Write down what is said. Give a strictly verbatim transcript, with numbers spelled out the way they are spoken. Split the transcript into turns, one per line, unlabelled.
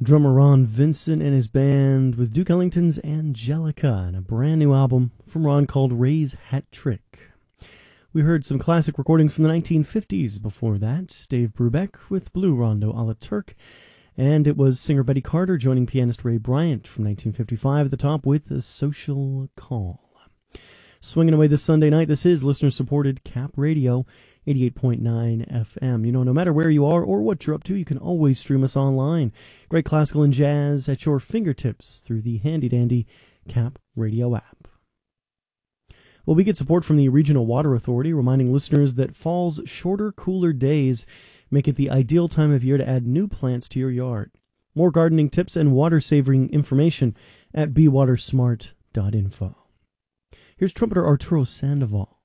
Drummer Ron Vincent and his band with Duke Ellington's Angelica and a brand new album from Ron called Ray's Hat Trick. We heard some classic recordings from the nineteen fifties before that. Dave Brubeck with Blue Rondo a la Turk. And it was singer Betty Carter joining pianist Ray Bryant from nineteen fifty-five at the top with A Social Call. Swinging away this Sunday night, this is listener-supported Cap Radio, eighty-eight point nine F M. You know, no matter where you are or what you're up to, you can always stream us online. Great classical and jazz at your fingertips through the handy-dandy Cap Radio app. Well, we get support from the Regional Water Authority, reminding listeners that fall's shorter, cooler days make it the ideal time of year to add new plants to your yard. More gardening tips and water-saving information at be water smart dot info. Here's trumpeter Arturo Sandoval